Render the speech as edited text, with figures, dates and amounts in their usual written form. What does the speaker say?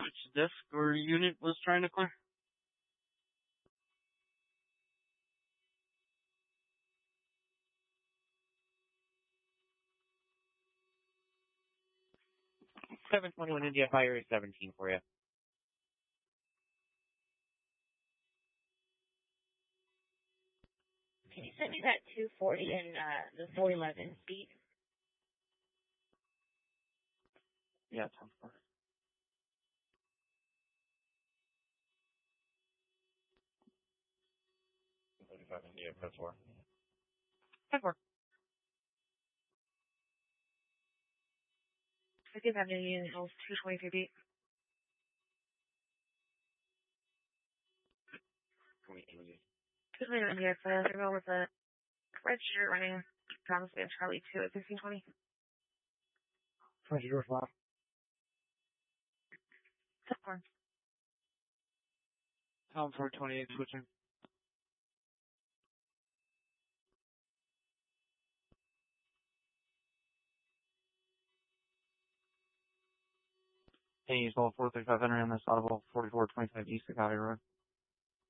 which desk or unit was trying to clear? $721 India Fire is 17 for you. Can you send me that 240 and the 411 speed? Yeah, 10-4. India, code 4. 10-4. I think that new unit holds 223 beat. India, the girl with the red shirt running down the stairs, Charlie 2 at 1620. 20 door flop. 10-4. Tom for 28 switching. Hey, use all 435 entering on this audible 4425 East Academy Road.